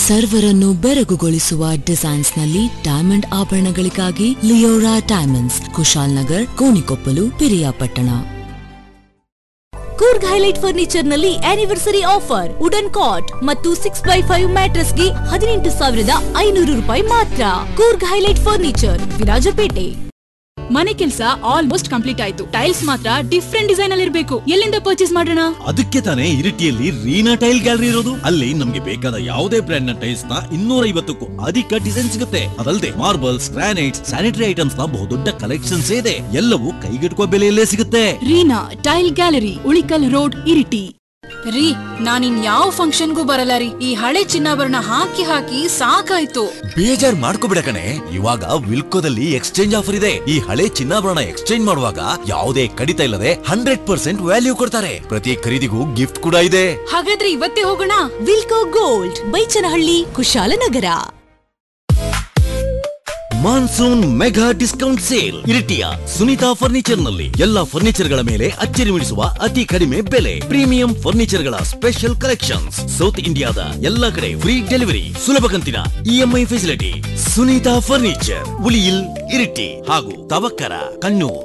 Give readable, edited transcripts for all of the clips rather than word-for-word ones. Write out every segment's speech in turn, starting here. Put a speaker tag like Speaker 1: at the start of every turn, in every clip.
Speaker 1: ಸರ್ವರನ್ನು ಬೆರಗುಗೊಳಿಸುವ designs ನಲ್ಲಿ diamond ಆಭರಣಗಳಿಗಾಗಿ Leora diamonds, Kushal Nagar, Konikoppal, Piriyapatna. Coorg highlight furniture ನಲ್ಲಿ anniversary offer. Wooden ಕಾಟ್ ಮತ್ತು 6x5 ಮ್ಯಾಟ್ರೆಸ್ ಗೆ 18,500 ರೂಪಾಯಿ ಮಾತ್ರ. Coorg highlight furniture, Virajpet.
Speaker 2: ಮನೆ ಕೆಲಸ ಆಲ್ಮೋಸ್ಟ್ ಕಂಪ್ಲೀಟ್ ಆಯ್ತು. ಟೈಲ್ಸ್ ಮಾತ್ರ ಡಿಫ್ರೆಂಟ್ ಡಿಸೈನ್ ಅಲ್ಲಿ ಇರಬೇಕು. ಎಲ್ಲಿಂದ ಪರ್ಚೇಸ್ ಮಾಡೋಣ?
Speaker 3: ಅದಕ್ಕೆ ತಾನೇ ಇರಿಟಿಯಲ್ಲಿ ರೀನಾ ಟೈಲ್ ಗ್ಯಾಲರಿ ಇರೋದು. ಅಲ್ಲಿ ನಮ್ಗೆ ಬೇಕಾದ ಯಾವುದೇ ಬ್ರ್ಯಾಂಡ್ ನ ಟೈಲ್ಸ್ ನ 250ಕ್ಕೂ ಅಧಿಕ ಡಿಸೈನ್ ಸಿಗುತ್ತೆ. ಅದಲ್ಲದೆ ಮಾರ್ಬಲ್ಸ್, ಗ್ರಾನೈಟ್ಸ್, ಸ್ಯಾನಿಟರಿ ಐಟಮ್ಸ್ ನ ಬಹುದೊಡ್ಡ ಕಲೆಕ್ಷನ್ಸ್ ಇದೆ. ಎಲ್ಲವೂ ಕೈಗೆಟುಕುವ ಬೆಲೆಯಲ್ಲೇ ಸಿಗುತ್ತೆ.
Speaker 2: Reena tail gallery, Ulikkal road, Iritty. ರೀ, ನಾನಿನ್ ಯಾವ ಫಂಕ್ಷನ್ಗೂ ಬರಲ್ಲ ರೀ. ಈ ಹಳೆ ಚಿನ್ನಾಭರಣ ಹಾಕಿ ಹಾಕಿ ಸಾಕಾಯ್ತು.
Speaker 4: ಬೇಜಾರ್ ಮಾಡ್ಕೋಬಿಡ ಕಣೆ, ಇವಾಗ ವಿಲ್ಕೋದಲ್ಲಿ ಎಕ್ಸ್ಚೇಂಜ್ ಆಫರ್ ಇದೆ. ಈ ಹಳೆ ಚಿನ್ನಾಭರಣ ಎಕ್ಸ್ಚೇಂಜ್ ಮಾಡುವಾಗ ಯಾವುದೇ ಕಡಿತ ಇಲ್ಲದೆ 100% ವ್ಯಾಲ್ಯೂ ಕೊಡ್ತಾರೆ. ಪ್ರತಿ ಖರೀದಿಗೂ ಗಿಫ್ಟ್ ಕೂಡ ಇದೆ.
Speaker 2: ಹಾಗಾದ್ರೆ ಇವತ್ತೇ ಹೋಗೋಣ.
Speaker 1: ವಿಲ್ಕೋ gold, Baichanahalli, Kushalnagar.
Speaker 3: Monsoon mega discount sale ಇರಿಟಿಯ Sunita furniture ನಲ್ಲಿ ಎಲ್ಲಾ ಫರ್ನಿಚರ್ ಗಳ ಮೇಲೆ ಅಚ್ಚರಿ ಮೂಡಿಸುವ ಅತಿ ಕಡಿಮೆ ಬೆಲೆ. ಪ್ರೀಮಿಯಂ ಫರ್ನಿಚರ್ ಗಳ ಸ್ಪೆಷಲ್ ಕಲೆಕ್ಷನ್ಸ್. ಸೌತ್ ಇಂಡಿಯಾದ ಎಲ್ಲಾ ಕಡೆ ಫ್ರೀ ಡೆಲಿವರಿ, ಸುಲಭ ಕಂತಿನ EMI facility. Sunita furniture, Uliyil, Iritty ಹಾಗೂ ತವಕ್ಕರ, ಕಣ್ಣೂರ್.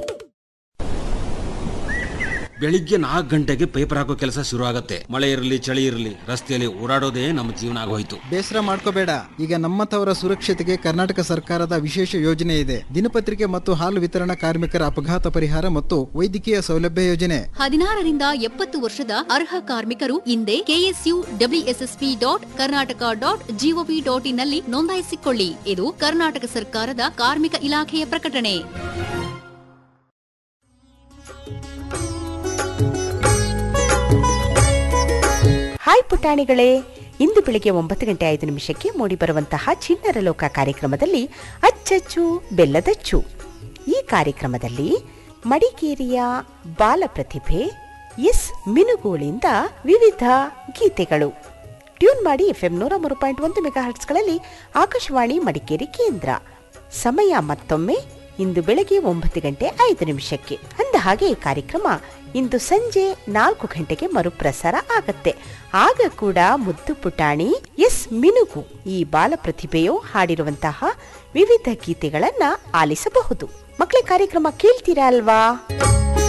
Speaker 5: ಬೆಳಿಗ್ಗೆ 4 ಗಂಟೆಗೆ ಪೇಪರ್ ಹಾಕೋ ಕೆಲಸ ಶುರು ಆಗತ್ತೆ. ಮಳೆ ಇರಲಿ ಚಳಿ ಇರಲಿ, ರಸ್ತೆಯಲ್ಲಿ ಓಡಾಡೋದೇ ನಮ್ಮ ಜೀವನ ಆಗೋಯ್ತು.
Speaker 6: ಬೇಸರ ಮಾಡ್ಕೋಬೇಡ, ಈಗ ನಮ್ಮಂತವರ ಸುರಕ್ಷತೆಗೆ ಕರ್ನಾಟಕ ಸರ್ಕಾರದ ವಿಶೇಷ ಯೋಜನೆ ಇದೆ. ದಿನಪತ್ರಿಕೆ ಮತ್ತು ಹಾಲು ವಿತರಣಾ ಕಾರ್ಮಿಕರ ಅಪಘಾತ ಪರಿಹಾರ ಮತ್ತು ವೈದ್ಯಕೀಯ ಸೌಲಭ್ಯ ಯೋಜನೆ.
Speaker 7: 16ರಿಂದ 70 ವರ್ಷದ ಅರ್ಹ ಕಾರ್ಮಿಕರು ಇಂದೇ KSUWSSP.Karnataka.gov.in ನಲ್ಲಿ ನೋಂದಾಯಿಸಿಕೊಳ್ಳಿ. ಇದು ಕರ್ನಾಟಕ ಸರ್ಕಾರದ ಕಾರ್ಮಿಕ ಇಲಾಖೆಯ ಪ್ರಕಟಣೆ.
Speaker 8: ಹಾಯ್ ಪುಟಾಣಿಗಳೇ, ಇಂದು ಬೆಳಿಗ್ಗೆ 9:05 ಮೂಡಿ ಬರುವಂತಹ ಚಿಣ್ಣರ ಲೋಕ ಕಾರ್ಯಕ್ರಮದಲ್ಲಿ ಅಚ್ಚಚ್ಚು ಬೆಲ್ಲದಚ್ಚು. ಈ ಕಾರ್ಯಕ್ರಮದಲ್ಲಿ ಮಡಿಕೇರಿಯ ಬಾಲ ಪ್ರತಿಭೆ ಎಸ್ ಮಿನುಗೋಳಿಂದ ವಿವಿಧ ಗೀತೆಗಳು. ಟ್ಯೂನ್ ಮಾಡಿ FM 103.1 ಮೆಗಾಹರ್ಟ್ಸ್ಗಳಲ್ಲಿ ಆಕಾಶವಾಣಿ ಮಡಿಕೇರಿ ಕೇಂದ್ರ. ಸಮಯ ಮತ್ತೊಮ್ಮೆ ಇಂದು ಬೆಳಗ್ಗೆ 9:05. ಅಂದ ಹಾಗೆ ಈ ಕಾರ್ಯಕ್ರಮ ಇಂದು ಸಂಜೆ 4 ಗಂಟೆಗೆ ಮರುಪ್ರಸಾರ ಆಗತ್ತೆ. ಆಗ ಕೂಡ ಮುದ್ದು ಪುಟಾಣಿ ಎಸ್ ಮಿನುಗು ಈ ಬಾಲ ಪ್ರತಿಭೆಯು ಹಾಡಿರುವಂತಹ ವಿವಿಧ ಗೀತೆಗಳನ್ನ ಆಲಿಸಬಹುದು. ಮಕ್ಕಳ ಕಾರ್ಯಕ್ರಮ ಕೇಳ್ತೀರಾ ಅಲ್ವಾ?